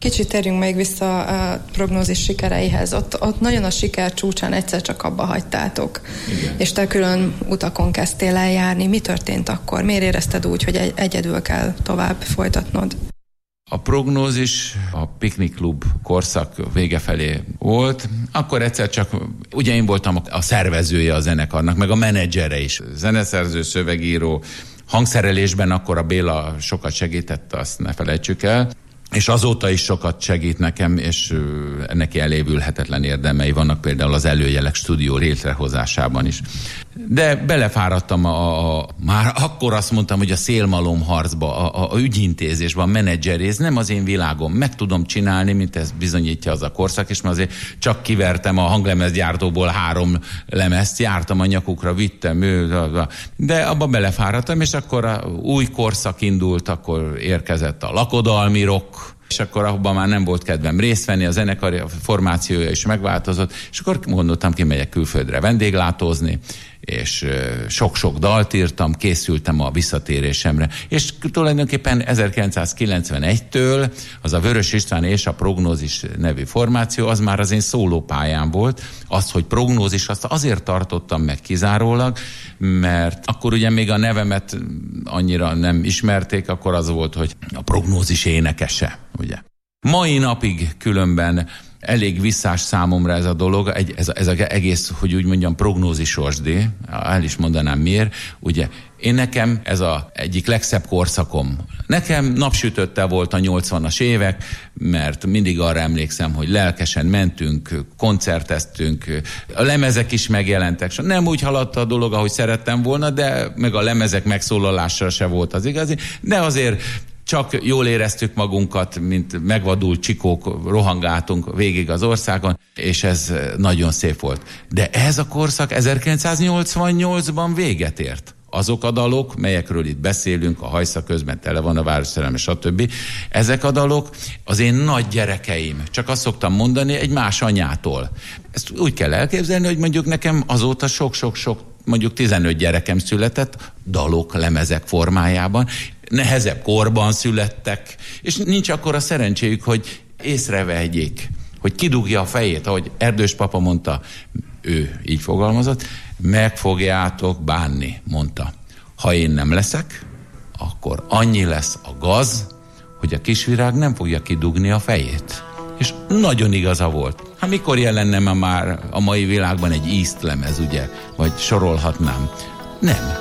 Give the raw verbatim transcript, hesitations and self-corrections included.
Kicsit térjünk még vissza a prognózis sikereihez. Ott, ott nagyon a siker csúcsán egyszer csak abba hagytátok. Igen. És te külön utakon kezdtél el járni. Mi történt akkor? Miért érezted úgy, hogy egy- egyedül kell tovább folytatnod? A prognózis a Piknik Klub korszak vége felé volt, akkor egyszer csak, ugye én voltam a szervezője a zenekarnak, meg a menedzsere is. Zeneszerző, szövegíró, hangszerelésben akkor a Béla sokat segített, azt ne felejtsük el. És azóta is sokat segít nekem, és neki elévülhetetlen érdemei vannak például az Előjelek stúdió létrehozásában is. De belefáradtam a, a már akkor azt mondtam, hogy a szélmalomharcba, a, a, a ügyintézésben, a menedzseréz, nem az én világom, meg tudom csinálni, mint ez bizonyítja az a korszak, és már azért csak kivertem a hanglemezgyártóból három lemezt, jártam a nyakukra, vittem, de abba belefáradtam, és akkor a új korszak indult, akkor érkezett a lakodalmi rock, és akkor abban már nem volt kedvem részt venni, a zenekar formációja is megváltozott, és akkor gondoltam, kimegyek külföldre vendéglátózni, és sok-sok dalt írtam, készültem a visszatérésemre. És tulajdonképpen ezerkilencszázkilencvenegytől az a Vörös István és a Prognózis nevű formáció, az már az én szólópályám volt. Azt, hogy prognózis, azt azért tartottam meg kizárólag, mert akkor ugye még a nevemet annyira nem ismerték, akkor az volt, hogy a prognózis énekese, ugye. Mai napig különben elég visszás számomra ez a dolog, egy, ez, a, ez a egész, hogy úgy mondjam, prognózisosdi, el is mondanám miért, ugye, én nekem ez a egyik legszebb korszakom. Nekem napsütötte volt a nyolcvanas évek, mert mindig arra emlékszem, hogy lelkesen mentünk, koncerteztünk, a lemezek is megjelentek. Nem úgy haladta a dolog, ahogy szerettem volna, de meg a lemezek megszólalása se volt az igazi, de azért csak jól éreztük magunkat, mint megvadult csikók, rohangáltunk végig az országon, és ez nagyon szép volt. De ez a korszak ezerkilencszáznyolcvannyolcban véget ért. Azok a dalok, melyekről itt beszélünk, a hajsza közben tele van a város szerelme, stb. Ezek a dalok az én nagy gyerekeim. Csak azt szoktam mondani, egy más anyától. Ezt úgy kell elképzelni, hogy mondjuk nekem azóta sok-sok-sok, mondjuk tizenöt gyerekem született, dalok, lemezek formájában, nehezebb korban születtek, és nincs akkor a szerencséjük, hogy észrevegyék, hogy kidugja a fejét, ahogy Erdős papa mondta, ő így fogalmazott, meg fogjátok bánni, mondta. Ha én nem leszek, akkor annyi lesz a gaz, hogy a kisvirág nem fogja kidugni a fejét. És nagyon igaza volt. Hát mikor jelenne már a mai világban egy íztlemez, ugye? Vagy sorolhatnám. Nem.